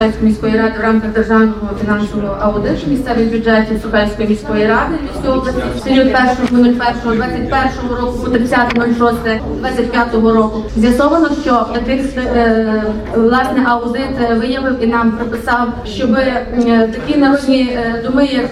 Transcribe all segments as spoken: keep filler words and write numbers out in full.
міської ради в рамках державного фінансового аудиту місцевих бюджетів Сокальської міської ради Львівської області в період першого першого двадцять першого року по тридцяте шосте двадцять п'ятого року з'ясовано, що таких е, власне аудит виявив і нам прописав, щоб е, такі народні е, доми, як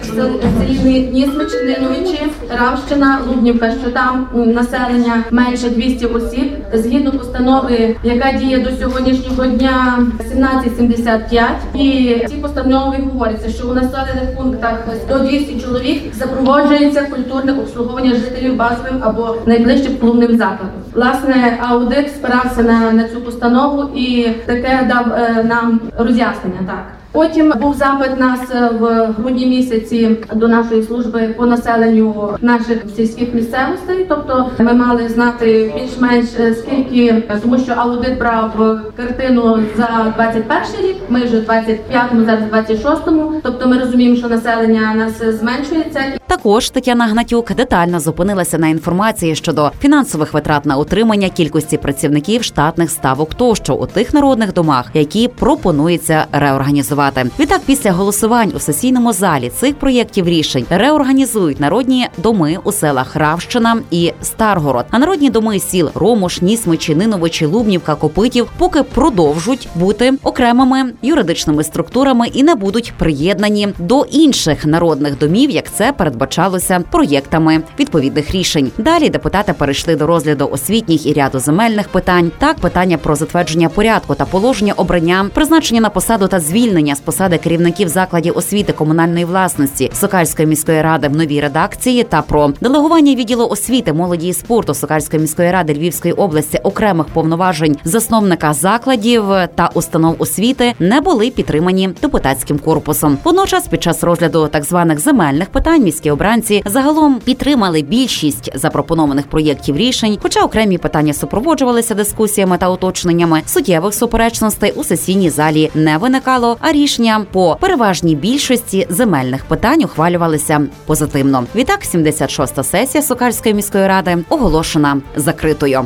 селі Нісмич, Ниновичі, Равщина, Лубнівка, що там населення менше двісті осіб, згідно постанови, яка діє до сьогоднішнього дня сімнадцять сімдесят п'ять, і в цій постанові говориться, що у населених пунктах сто двісті чоловік запроваджується культурне обслуговування жителів базовим або найближчим клубним закладом. Власне, аудит спирався на, на цю постанову і таке дав е, нам роз'яснення. Так. Потім був запит нас в грудні місяці до нашої служби по населенню наших сільських місцевостей. Тобто ми мали знати більш-менш скільки, тому що аудит брав картину за двадцять перший рік, ми вже в двадцять п'ятому, зараз в двадцять шостому. Тобто ми розуміємо, що населення нас зменшується. Також Тетяна Гнатюк детально зупинилася на інформації щодо фінансових витрат на утримання, кількості працівників, штатних ставок тощо у тих народних домах, які пропонується реорганізувати. Відтак, після голосувань у сесійному залі цих проєктів рішень реорганізують народні доми у селах Равщина і Старгород. А народні доми сіл Ромуш, Нісмичі, Ниновичі, Лубнівка, Копитів поки продовжують бути окремими юридичними структурами і не будуть приєднані до інших народних домів, як це передбачалося проєктами відповідних рішень. Далі депутати перейшли до розгляду освітніх і ряду земельних питань. Так, питання про затвердження порядку та положення обрання, призначення на посаду та звільнення з посади керівників закладів освіти комунальної власності Сокальської міської ради в новій редакції та про делегування відділу освіти, молоді і спорту Сокальської міської ради Львівської області окремих повноважень засновника закладів та установ освіти не були підтримані депутатським корпусом. Водночас, під час розгляду так званих земельних питань міські обранці загалом підтримали більшість запропонованих проєктів рішень, хоча окремі питання супроводжувалися дискусіями та уточненнями, суттєвих суперечностей у сесійній залі не виникало, а рішення по переважній більшості земельних питань ухвалювалися позитивно. Відтак, сімдесят шоста сесія Сокальської міської ради оголошена закритою.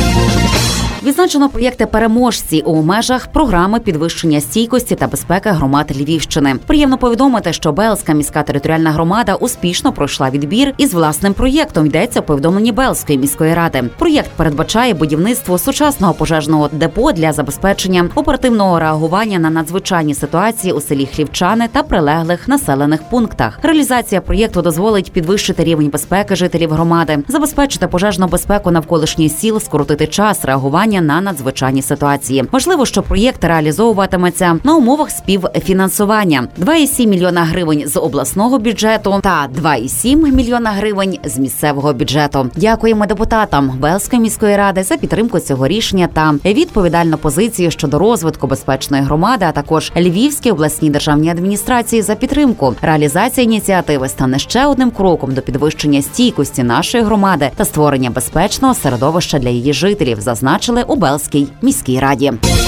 Відзначено проєкти переможці у межах програми підвищення стійкості та безпеки громад Львівщини. Приємно повідомити, що Белзька міська територіальна громада успішно пройшла відбір із власним проєктом, йдеться у повідомленні Белзької міської ради. Проєкт передбачає будівництво сучасного пожежного депо для забезпечення оперативного реагування на надзвичайні ситуації у селі Хлівчани та прилеглих населених пунктах. Реалізація проєкту дозволить підвищити рівень безпеки жителів громади, забезпечити пожежну безпеку навколишніх сіл, скоротити час реагування на надзвичайні ситуації. Важливо, що проєкт реалізовуватиметься на умовах співфінансування. два цілих сім мільйона гривень з обласного бюджету та два цілих сім мільйона гривень з місцевого бюджету. Дякуємо депутатам Белзької міської ради за підтримку цього рішення та відповідальну позицію щодо розвитку безпечної громади, а також Львівській обласній державній адміністрації за підтримку. Реалізація ініціативи стане ще одним кроком до підвищення стійкості нашої громади та створення безпечного середовища для її жителів, зазначили у Белзькій міській раді.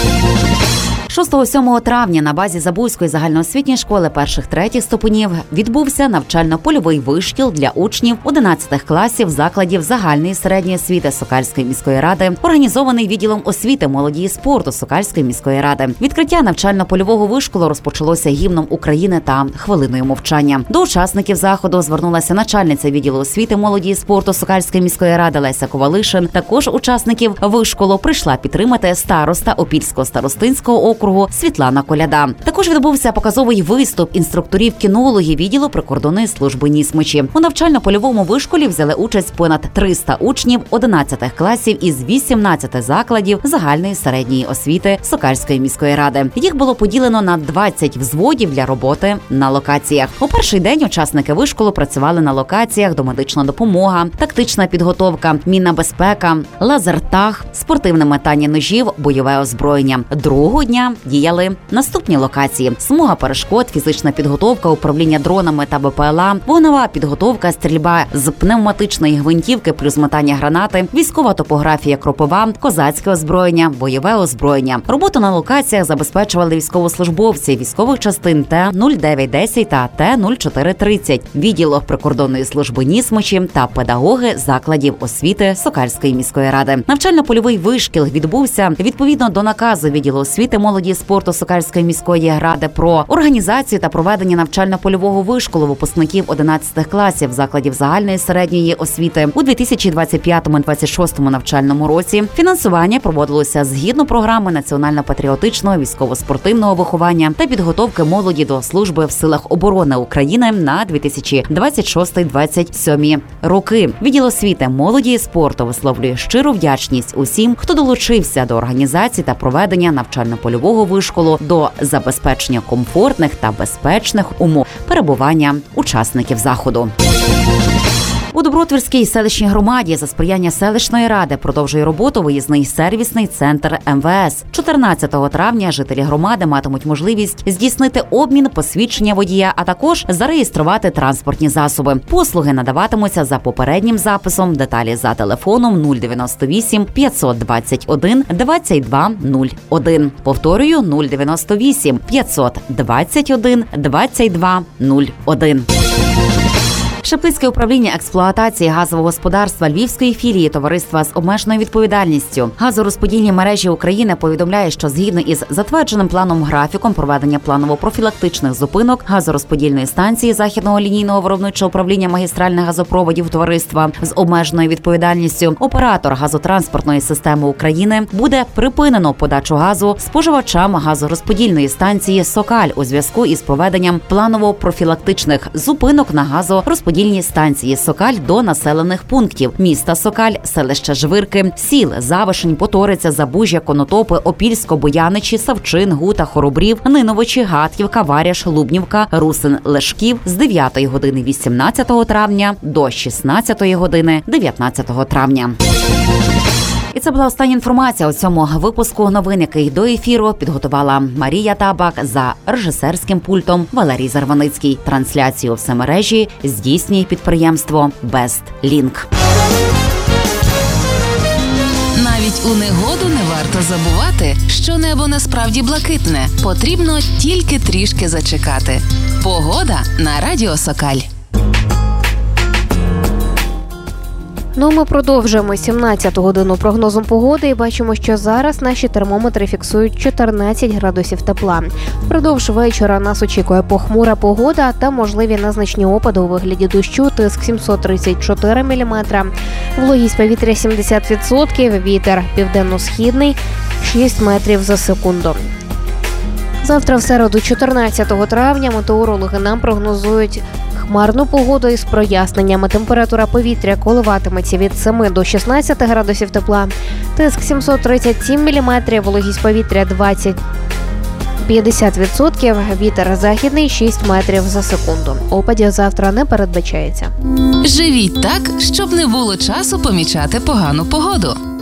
шостого-сьомого травня на базі Забузької загальноосвітньої школи перших-третіх ступенів відбувся навчально-польовий вишкіл для учнів одинадцятих класів закладів загальної середньої освіти Сокальської міської ради, організований відділом освіти, молоді і спорту Сокальської міської ради. Відкриття навчально-польового вишколу розпочалося гімном України та хвилиною мовчання. До учасників заходу звернулася начальниця відділу освіти, молоді і спорту Сокальської міської ради Леся Ковалишин. Також учасників вишколу прийшла підтримати староста Опільського старостинського округу Світлана Коляда. Також відбувся показовий виступ інструкторів-кінологів відділу прикордонної служби Нісмичі. У навчально-польовому вишколі взяли участь понад триста учнів одинадцятих класів із вісімнадцяти закладів загальної середньої освіти Сокальської міської ради. Їх було поділено на двадцять взводів для роботи на локаціях. У перший день учасники вишколу працювали на локаціях домедична допомога, тактична підготовка, мінна безпека, лазертаг, спортивне метання ножів, бойове озброєння. Другого дня діяли наступні локації: смуга перешкод, фізична підготовка, управління дронами та БПЛА, вогнева підготовка, стрільба з пневматичної гвинтівки плюс метання гранати, військова топографія Кропива, козацьке озброєння, бойове озброєння. Роботу на локаціях забезпечували військовослужбовці військових частин Т нуль дев'ять десять та Т нуль чотири тридцять, відділу прикордонної служби Нісмичі та педагоги закладів освіти Сокальської міської ради. Навчально-польовий вишкіл відбувся відповідно до наказу відділу освіти, молоді молоді і спорту Сокальської міської ради про організацію та проведення навчально-польового вишколу випускників одинадцятих класів закладів загальної середньої освіти у дві тисячі двадцять п'ятому - двадцять шостому навчальному році. Фінансування проводилося згідно програми національно-патріотичного військово-спортивного виховання та підготовки молоді до служби в силах оборони України на дві тисячі двадцять шостий - двадцять сьомий роки. Відділ освіти, молоді і спорту висловлює щиру вдячність усім, хто долучився до організації та проведення навчально-польового вишколу до забезпечення комфортних та безпечних умов перебування учасників заходу. У Добротвірській селищній громаді за сприяння селищної ради продовжує роботу виїзний сервісний центр ем ве ес. чотирнадцятого травня жителі громади матимуть можливість здійснити обмін посвідчення водія, а також зареєструвати транспортні засоби. Послуги надаватимуться за попереднім записом. Деталі за телефоном нуль дев'яносто вісім п'ятсот двадцять один двадцять два нуль один. Повторюю, нуль дев'яносто вісім п'ятсот двадцять один двадцять два нуль один. Шептицьке управління експлуатації газового господарства Львівської філії товариства з обмеженою відповідальністю газорозподільні мережі України повідомляє, що згідно із затвердженим планом графіком проведення планово-профілактичних зупинок газорозподільної станції Західного лінійного виробничого управління магістральних газопроводів товариства з обмеженою відповідальністю оператор газотранспортної системи України буде припинено подачу газу споживачам газорозподільної станції «Сокаль» у зв'язку із проведенням планово-профілактичних зупинок на газорозподільній станції «Сокаль» до населених пунктів міста Сокаль, селища Жвирки, сіл Завишень, Поториця, Забужжя, Конотопи, Опільсько, Бояничі, Савчин, Гута, Хоробрів, Ниновичі, Гатьківка, Варяш, Лубнівка, Русин, Лешків з дев'ятої години вісімнадцятого травня до шістнадцятої години дев'ятнадцятого травня. І це була остання інформація у цьому випуску новин, який до ефіру підготувала Марія Табак, за режисерським пультом Валерій Зарваницький. Трансляцію в всемережі здійснює підприємство Best Link. Навіть у негоду не варто забувати, що небо насправді блакитне. Потрібно тільки трішки зачекати. Погода на радіо Сокаль. Ну, ми продовжуємо сімнадцяту годину прогнозом погоди і бачимо, що зараз наші термометри фіксують чотирнадцять градусів тепла. Впродовж вечора нас очікує похмура погода та можливі незначні опади у вигляді дощу, тиск сімсот тридцять чотири міліметра, вологість повітря сімдесят відсотків, вітер південно-східний шість метрів за секунду. Завтра в середу, чотирнадцятого травня, метеорологи нам прогнозують хмарну погоду із проясненнями. Температура повітря коливатиметься від семи до шістнадцяти градусів тепла. Тиск сімсот тридцять сім міліметрів, вологість повітря двадцять п'ятдесят відсотків, вітер західний шість метрів за секунду. Опадів завтра не передбачається. Живіть так, щоб не було часу помічати погану погоду.